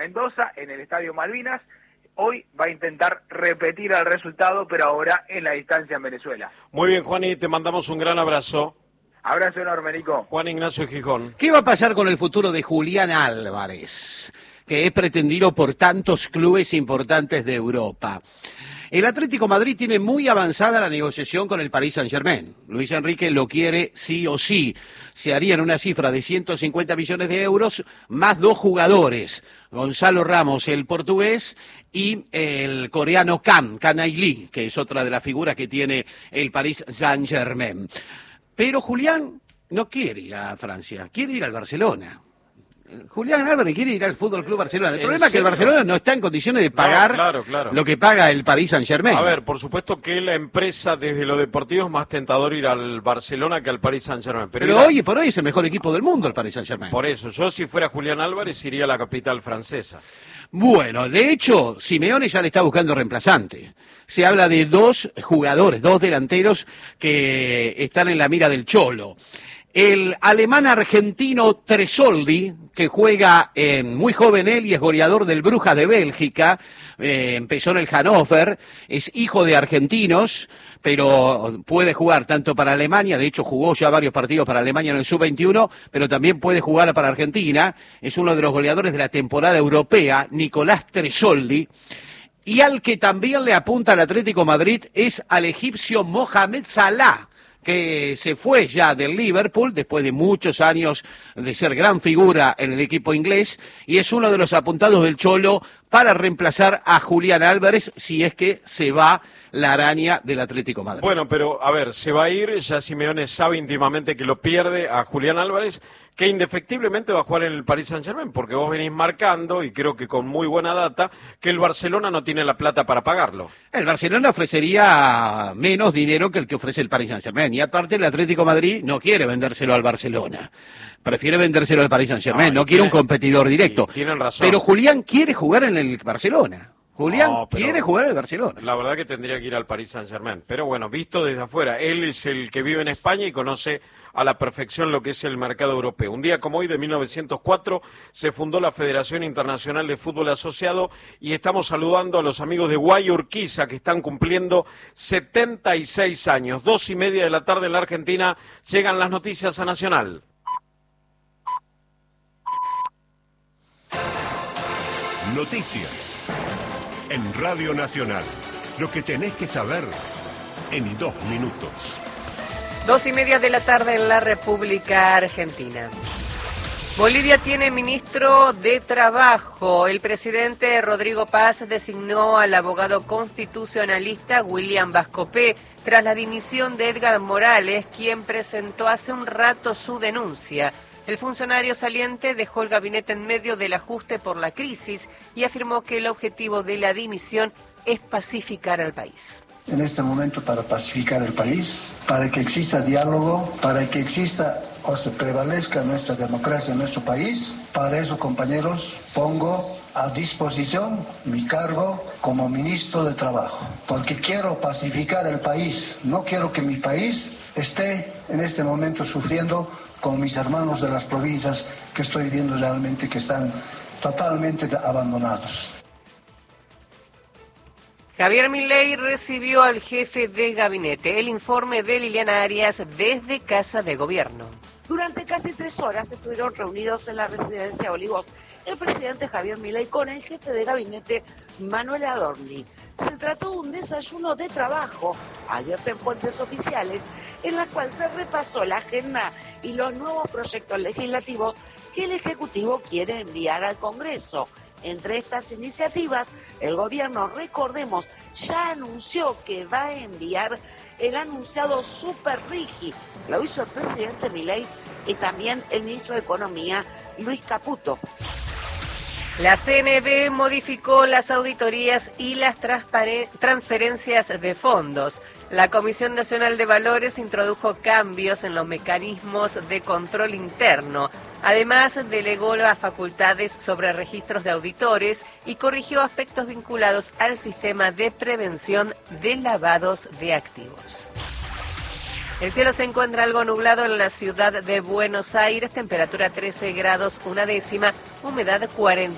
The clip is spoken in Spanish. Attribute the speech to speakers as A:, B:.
A: Mendoza, en el Estadio Malvinas. Hoy va a intentar repetir el resultado, pero ahora en la distancia en Venezuela.
B: Muy bien, Juan, y te mandamos un gran abrazo.
A: Abrazo enorme, Nico.
B: Juan Ignacio Gijón.
C: ¿Qué va a pasar con el futuro de Julián Álvarez, que es pretendido por tantos clubes importantes de Europa? El Atlético Madrid tiene muy avanzada la negociación con el Paris Saint-Germain. Luis Enrique lo quiere sí o sí. Se harían una cifra de 150 millones de euros más 2 jugadores. Gonzalo Ramos, el portugués, y el coreano Can Ailey, que es otra de las figuras que tiene el Paris Saint-Germain. Pero Julián no quiere ir a Francia, quiere ir al Barcelona. Julián Álvarez quiere ir al Fútbol Club Barcelona. El problema es que el Barcelona no está en condiciones de pagar lo que paga el Paris Saint-Germain.
B: A ver, por supuesto que la empresa desde lo deportivo es más tentador ir al Barcelona que al Paris Saint-Germain.
C: Pero hoy por hoy es el mejor equipo del mundo el Paris Saint-Germain.
B: Por eso, yo si fuera Julián Álvarez iría a la capital francesa.
C: Bueno, de hecho, Simeone ya le está buscando reemplazante. Se habla de 2 jugadores, 2 delanteros que están en la mira del Cholo. El alemán argentino Tresoldi, que juega muy joven él y es goleador del Brujas de Bélgica, empezó en el Hannover, es hijo de argentinos, pero puede jugar tanto para Alemania, de hecho jugó ya varios partidos para Alemania en el Sub-21, pero también puede jugar para Argentina, es uno de los goleadores de la temporada europea, Nicolás Tresoldi. Y al que también le apunta al Atlético Madrid es al egipcio Mohamed Salah, que se fue ya del Liverpool después de muchos años de ser gran figura en el equipo inglés y es uno de los apuntados del Cholo para reemplazar a Julián Álvarez si es que se va la araña del Atlético Madrid.
B: Bueno, pero a ver, se va a ir, ya Simeone sabe íntimamente que lo pierde a Julián Álvarez, que indefectiblemente va a jugar en el Paris Saint-Germain, porque vos venís marcando, y creo que con muy buena data, que el Barcelona no tiene la plata para pagarlo.
C: El Barcelona ofrecería menos dinero que el que ofrece el Paris Saint-Germain, y aparte el Atlético Madrid no quiere vendérselo al Barcelona, prefiere vendérselo al Paris Saint-Germain, no quiere un competidor directo.
B: Tienen razón.
C: Pero Julián quiere jugar en el Barcelona. Julián quiere jugar en el Barcelona.
B: La verdad que tendría que ir al Paris Saint-Germain. Pero bueno, visto desde afuera, él es el que vive en España y conoce a la perfección lo que es el mercado europeo. Un día como hoy, de 1904, se fundó la Federación Internacional de Fútbol Asociado y estamos saludando a los amigos de Guayurquiza que están cumpliendo 76 años. 2:30 de la tarde en la Argentina, llegan las noticias a Nacional.
D: Noticias en Radio Nacional. Lo que tenés que saber en 2 minutos.
E: 2:30 de la tarde en la República Argentina. Bolivia tiene ministro de Trabajo. El presidente Rodrigo Paz designó al abogado constitucionalista William Vascopé tras la dimisión de Edgar Morales, quien presentó hace un rato su denuncia. El funcionario saliente dejó el gabinete en medio del ajuste por la crisis y afirmó que el objetivo de la dimisión es pacificar al país.
F: En este momento para pacificar el país, para que exista diálogo, para que exista o se prevalezca nuestra democracia en nuestro país. Para eso, compañeros, pongo a disposición mi cargo como ministro de Trabajo, porque quiero pacificar el país. No quiero que mi país esté en este momento sufriendo con mis hermanos de las provincias que estoy viendo realmente que están totalmente abandonados.
E: Javier Milei recibió al jefe de gabinete. El informe de Liliana Arias desde Casa de Gobierno.
G: Durante casi 3 horas estuvieron reunidos en la residencia Olivos el presidente Javier Milei con el jefe de gabinete Manuel Adorni. Se trató de un desayuno de trabajo, abierto en fuentes oficiales, en la cual se repasó la agenda y los nuevos proyectos legislativos que el Ejecutivo quiere enviar al Congreso. Entre estas iniciativas, el gobierno, recordemos, ya anunció que va a enviar el anunciado Super Rigi. Lo hizo el presidente Milei y también el ministro de Economía, Luis Caputo.
E: La CNB modificó las auditorías y las transferencias de fondos. La Comisión Nacional de Valores introdujo cambios en los mecanismos de control interno. Además, delegó las facultades sobre registros de auditores y corrigió aspectos vinculados al sistema de prevención de lavados de activos. El cielo se encuentra algo nublado en la ciudad de Buenos Aires, temperatura 13 grados, 1 décima, humedad 40%.